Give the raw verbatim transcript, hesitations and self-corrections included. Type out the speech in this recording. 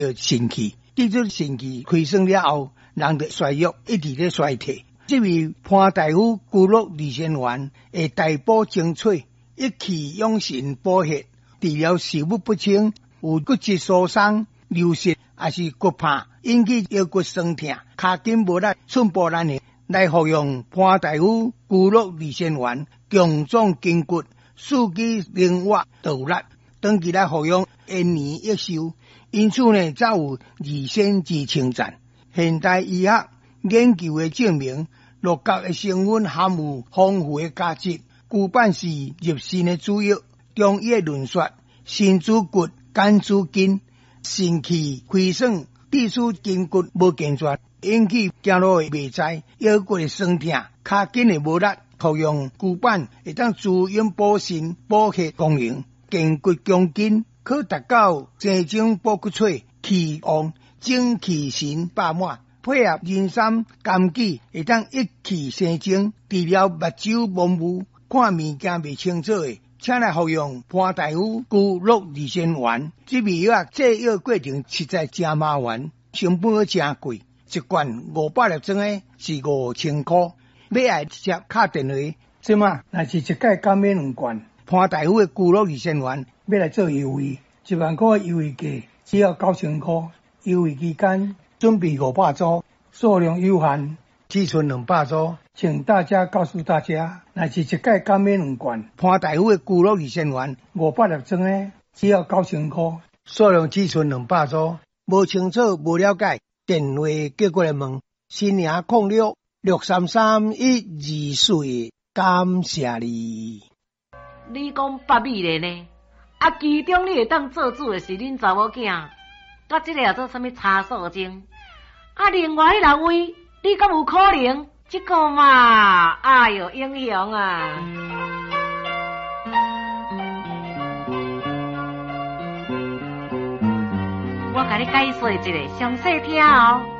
叫肾气。得做肾气亏损了后，人的衰弱一直在衰退。这位潘大夫居乐利仙丸会大补精粹，一气养神补血，治疗食物不清、有骨质疏松、流失，还是骨怕引起腰骨酸痛、脚筋无力、寸步难行，来服用潘大夫居乐利仙丸，强壮筋骨，四肢灵活倒力。长期来服用，延年益寿。因此呢，才有二仙之称赞。现代医学研究的证明，鹿角的成分含有丰富的价值。骨板是入肾的主药，中医的论说，肾主骨，肝主筋，肾气亏损，致使筋骨无健全，引起走路的袂知，腰骨的酸痛，脚筋的无力。服用骨板会当滋阴补肾、补血功能，健骨强筋。可达到生精补骨髓、气旺、精气神饱满，配合人参、枸杞，会当一气生精，治疗目睭模糊、看物件未清楚的，请来服用潘大夫居乐利仙丸。这味药制药过程实在真麻烦，成本又真贵，一罐五百粒装的是五千块。买来直接打电话，即嘛若是一届减免两罐。潘大夫的居乐利仙丸要来做优惠，一万块优惠价只要九千块。优惠期间准备五百组，数量有限，只剩两百组。请大家告诉大家，若是一届减免两罐。潘大夫的居乐利仙丸五百粒装的只要九千块，数量只剩两百组。无清楚、无了解，电话叫过来问。新娘控六六三三一二四，感谢你。 你讲八米的呢？啊，其中你会当做主的是恁查某囝，甲这个也做啥物差数症？啊，另外迄六位，你敢有可能？这个嘛，哎哟，英雄啊！我甲你解说一个详细听哦。